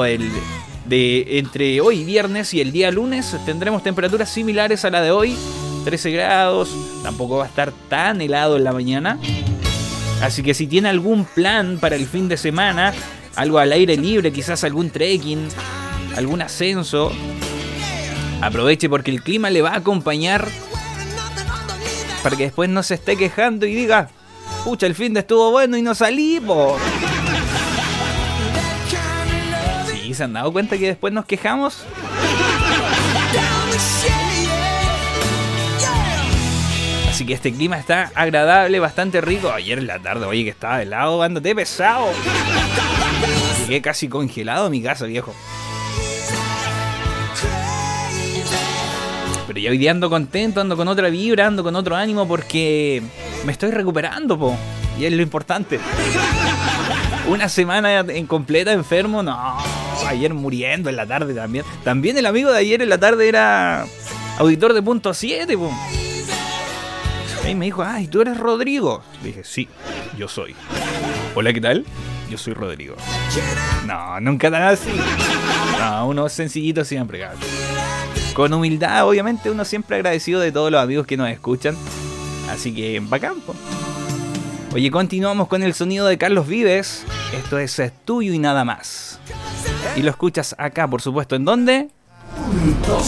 entre hoy viernes y el día lunes tendremos temperaturas similares a la de hoy, 13 grados, tampoco va a estar tan helado en la mañana. Así que si tiene algún plan para el fin de semana, algo al aire libre, quizás algún trekking, algún ascenso, aproveche porque el clima le va a acompañar para que después no se esté quejando y diga: pucha, el fin de estuvo bueno y no salimos. ¿Sí se han dado cuenta que después nos quejamos? Así que este clima está agradable, bastante rico. Ayer en la tarde, oye, que estaba helado, andate pesado. Llegué casi congelado a mi casa, viejo. Pero ya hoy día ando contento, ando con otra vibra, ando con otro ánimo porque me estoy recuperando, po. Y es lo importante. Una semana en completa enfermo, no. Ayer muriendo en la tarde también. También el amigo de ayer en la tarde era auditor de Punto 7, po. Y me dijo: ay, ¿tú eres Rodrigo? Le dije: sí, yo soy. Hola, ¿qué tal? Yo soy Rodrigo. No, nunca tan así. No, uno es sencillito siempre, cabrón. Con humildad, obviamente, uno siempre agradecido de todos los amigos que nos escuchan. Así que, bacán, po. Oye, continuamos con el sonido de Carlos Vives. Esto es Tuyo y Nada Más. Y lo escuchas acá, por supuesto. ¿En dónde?